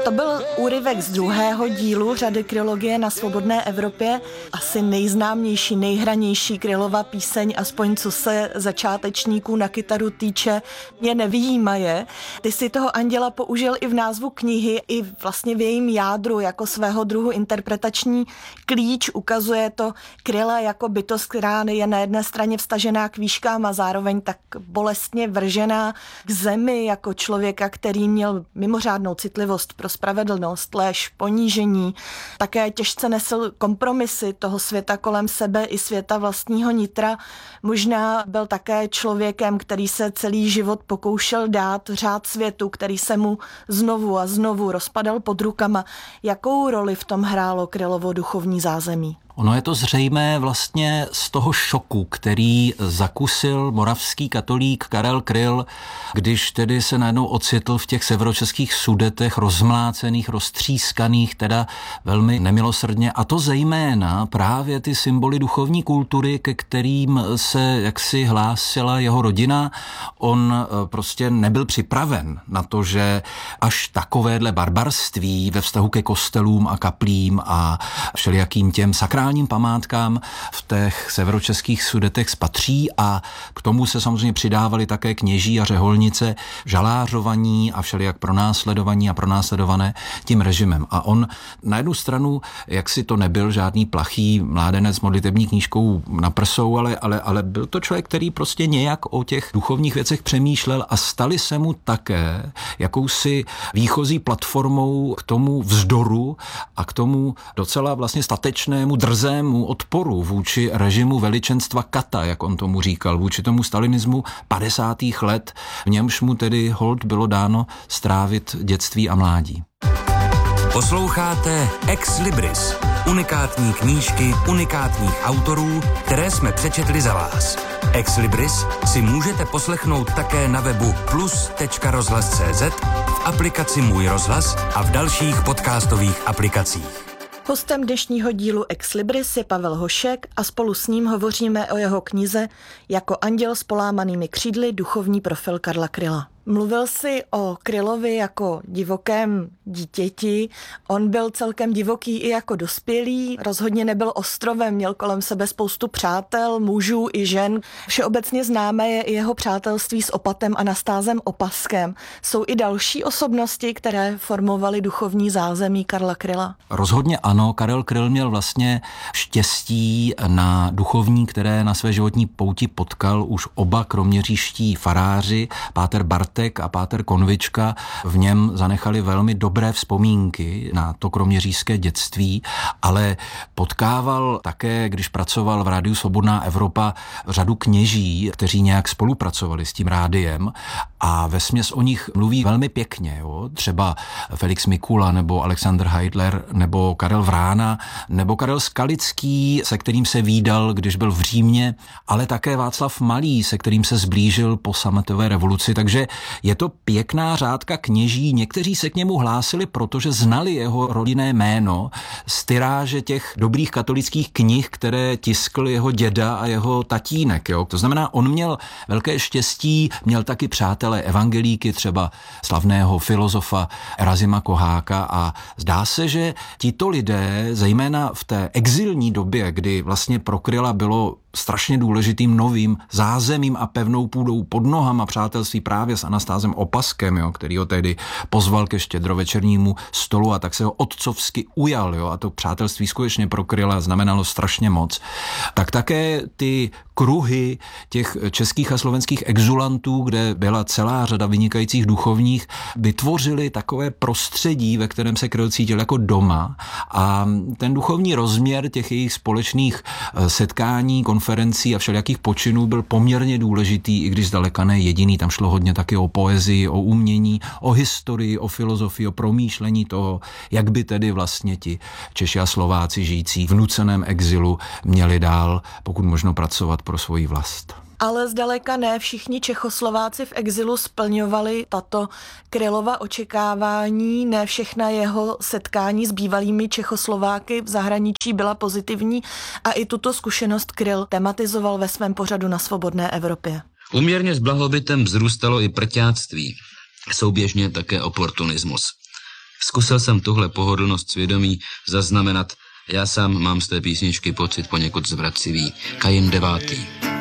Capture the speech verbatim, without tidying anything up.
To byl úryvek z druhého dílu řady Krylogie na Svobodné Evropě. Asi nejznámější, nejhranější Krylova píseň, aspoň co se začátečníků na kytaru týče, mě nevyjímaje. Ty si toho anděla použil i v názvu knihy, i vlastně v jejím jádru jako svého druhu interpretační klíč. Ukazuje to Kryla jako bytost, která je na jedné straně vstažená k výškám a zároveň tak bolestně vržená k zemi, jako člověka, který měl mimořádnou citlivost pro spravedlnost, lež, ponížení. Také těžce nesl kompromisy toho světa kolem sebe i světa vlastního nitra. Možná byl také člověkem, který se celý život pokoušel dát řád světu, který se mu znovu a znovu rozpadal pod rukama. Jakou roli v tom hrálo Krylovo duchovní zázemí? Ono je to zřejmé vlastně z toho šoku, který zakusil moravský katolík Karel Kryl, když tedy se najednou ocitl v těch severočeských Sudetech rozmlácených, roztřískaných, teda velmi nemilosrdně. A to zejména právě ty symboly duchovní kultury, ke kterým se jaksi hlásila jeho rodina. On prostě nebyl připraven na to, že až takovéhle barbarství ve vztahu ke kostelům a kaplím a všelijakým těm sakrálním památkám v těch severočeských Sudetech spatří, a k tomu se samozřejmě přidávali také kněží a řeholnice, žalářovaní a všelijak pronásledovaní a pronásledované tím režimem. A on na jednu stranu, jak si to nebyl žádný plachý mládenec s modlitební knížkou na prsou, ale, ale, ale byl to člověk, který prostě nějak o těch duchovních věcech přemýšlel, a stali se mu také jakousi výchozí platformou k tomu vzdoru a k tomu docela vlastně statečnému, drzému odporu vůči režimu veličenstva kata, jak on tomu říkal, vůči tomu stalinismu padesátých let, v němž mu tedy holt bylo dáno strávit dětství a mládí. Posloucháte Ex Libris, unikátní knížky unikátních autorů, které jsme přečetli za vás. Ex Libris si můžete poslechnout také na webu plus tečka rozhlas tečka cé zet, v aplikaci Můj rozhlas a v dalších podcastových aplikacích. Hostem dnešního dílu Ex Libris je Pavel Hošek a spolu s ním hovoříme o jeho knize Jako anděl s polámanými křídly, duchovní profil Karla Kryla. Mluvil jsi o Krylovi jako divokém dítěti. On byl celkem divoký i jako dospělý, rozhodně nebyl ostrovem, měl kolem sebe spoustu přátel, mužů i žen. Všeobecně známé je i jeho přátelství s opatem Anastázem Opaskem. Jsou i další osobnosti, které formovaly duchovní zázemí Karla Kryla? Rozhodně ano, Karel Kryl měl vlastně štěstí na duchovní, které na své životní pouti potkal už oba kroměříští faráři, páter Bart a páter Konvička. V něm zanechali velmi dobré vzpomínky na to kroměřížské dětství, ale potkával také, když pracoval v rádiu Svobodná Evropa, řadu kněží, kteří nějak spolupracovali s tím rádiem, a vesměs o nich mluví velmi pěkně. Jo? Třeba Felix Mikula nebo Alexander Heidler nebo Karel Vrána nebo Karel Skalický, se kterým se vídal, když byl v Římě, ale také Václav Malý, se kterým se zblížil po sametové revoluci. Takže je to pěkná řádka kněží. Někteří se k němu hlásili, protože znali jeho rodinné jméno z tiráže těch dobrých katolických knih, které tiskl jeho děda a jeho tatínek. Jo? To znamená, on měl velké štěstí, měl taky přátelé evangelíky, třeba slavného filozofa Erazima Koháka, a zdá se, že tito lidé, zejména v té exilní době, kdy vlastně pro Kryla bylo strašně důležitým novým zázemím a pevnou půdou pod nohama přátelství právě s Anastázem Opaskem, jo, který ho tehdy pozval ke štědrovečernímu stolu, a tak se ho otcovsky ujal, jo, a to přátelství skutečně pro Kryla znamenalo strašně moc. Tak také ty kruhy těch českých a slovenských exulantů, kde byla celá řada vynikajících duchovních, vytvořili takové prostředí, ve kterém se Kryl cítil jako doma, a ten duchovní rozměr těch jejich společných setkání, konferencí a všelijakých počinů byl poměrně důležitý, i když zdaleka ne jediný. Tam šlo hodně taky o poezii, o umění, o historii, o filozofii, o promýšlení toho, jak by tedy vlastně ti Češi a Slováci žijící v nuceném exilu měli dál, pokud možno, pracovat pro svoji vlast. Ale zdaleka ne všichni Čechoslováci v exilu splňovali tato Krylova očekávání, ne všechna jeho setkání s bývalými Čechoslováky v zahraničí byla pozitivní, a i tuto zkušenost Kryl tematizoval ve svém pořadu na Svobodné Evropě. Uměrně s blahobytem vzrůstalo i prťáctví, souběžně také oportunismus. Zkusil jsem tuhle pohodlnost svědomí zaznamenat. Já sám mám z té písničky pocit poněkud zvracivý. Kain devátý.